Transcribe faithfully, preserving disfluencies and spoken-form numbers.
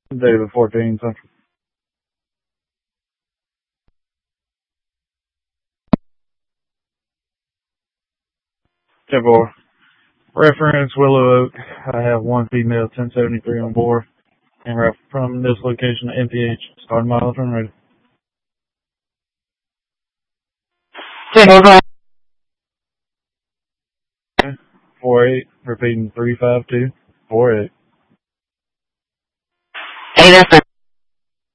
David fourteen Central. ten four. Reference Willow Oak. I have one female ten seventy-three on board. And ref from this location to M P H. Starting miles when ready. ten four eight. Repeating three five two four eight. Hey, this is